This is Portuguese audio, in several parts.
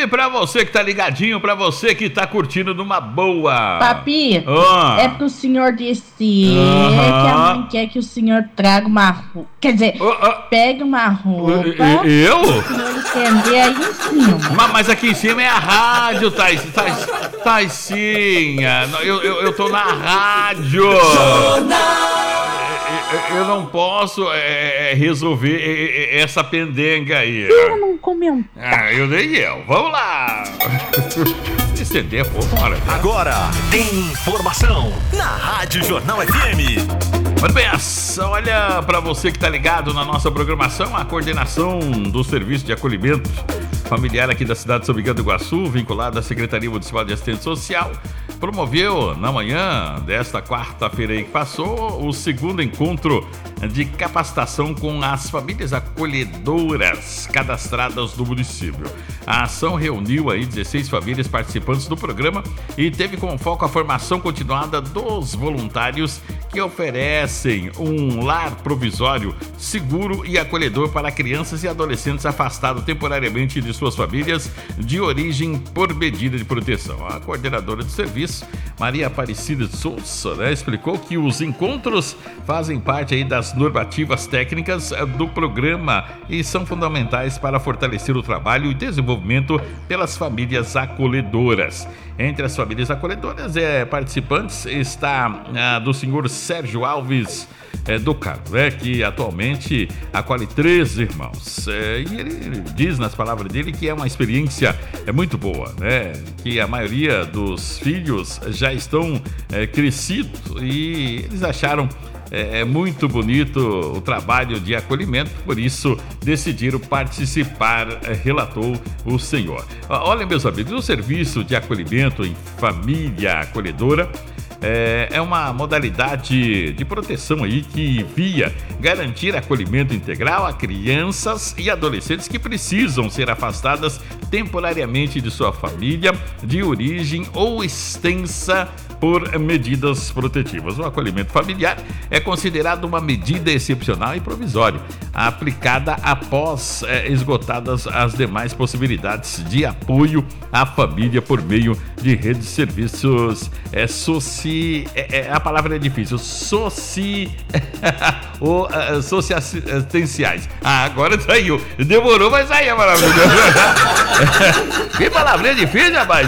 E pra você que tá ligadinho, pra você que tá curtindo numa boa. Papi, é pro senhor descer que a mãe quer que o senhor traga uma roupa. Quer dizer, pegue uma roupa. Eu? O senhor estender aí em cima. Mas aqui em cima é a rádio, Taicinha. Eu tô na rádio. Eu não posso resolver essa pendenga aí. Eu não comento. Eu nem eu. Vamos lá. Estender a roupa, olha. Agora tem informação na Rádio Jornal FM. Muito bem, olha, para você que está ligado na nossa programação, a coordenação do Serviço de Acolhimento Familiar aqui da cidade de São Miguel do Iguaçu, vinculada à Secretaria Municipal de Assistência Social, promoveu na manhã desta quarta-feira aí que passou o segundo encontro de capacitação com as famílias acolhedoras cadastradas do município. A ação reuniu aí 16 famílias participantes do programa e teve como foco a formação continuada dos voluntários que oferecem um lar provisório, seguro e acolhedor para crianças e adolescentes afastados temporariamente de suas famílias de origem por medida de proteção. A coordenadora do serviço, Maria Aparecida de Souza, explicou que os encontros fazem parte aí das normativas técnicas do programa e são fundamentais para fortalecer o trabalho e desenvolvimento pelas famílias acolhedoras. Entre as famílias acolhedoras participantes está do senhor Sérgio Alves do Carmo, que atualmente acolhe 3 irmãos. E ele diz nas palavras dele que é uma experiência muito boa, que a maioria dos filhos já estão crescidos e eles acharam muito bonito o trabalho de acolhimento, por isso decidiram participar, relatou o senhor. Olha, meus amigos, o serviço de acolhimento em família acolhedora é uma modalidade de proteção aí que via garantir acolhimento integral a crianças e adolescentes que precisam ser afastadas temporariamente de sua família de origem ou extensa por medidas protetivas. O acolhimento familiar é considerado uma medida excepcional e provisória, aplicada após esgotadas as demais possibilidades de apoio à família por meio de redes de serviços a palavra é difícil, socioassistenciais. Agora saiu. Demorou, mas saiu a palavra. Que palavrinha difícil, rapaz.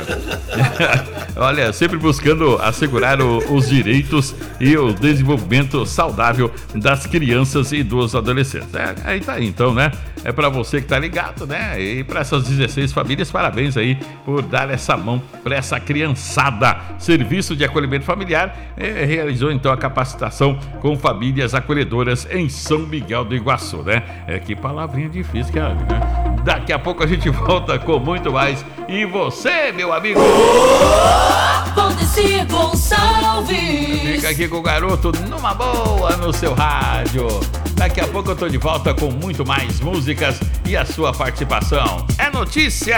Olha, sempre buscando assegurar os direitos e o desenvolvimento saudável das crianças e dos adolescentes. Aí tá aí, então, É pra você que tá ligado, E pra essas 16 famílias, parabéns aí por dar essa mão pra essa criançada. Serviço de Acolhimento Familiar realizou então a capacitação com famílias acolhedoras em São Miguel do Iguaçu, Que palavrinha difícil, cara, Daqui a pouco a gente volta com muito mais. E você, meu amigo? Valdeci Gonçalves. Fica aqui com o garoto numa boa no seu rádio. Daqui a pouco eu tô de volta com muito mais músicas e a sua participação. É notícia!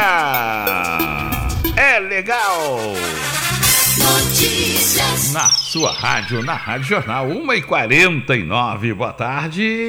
É legal! Notícias. Na sua rádio, na Rádio Jornal, 1h49. Boa tarde.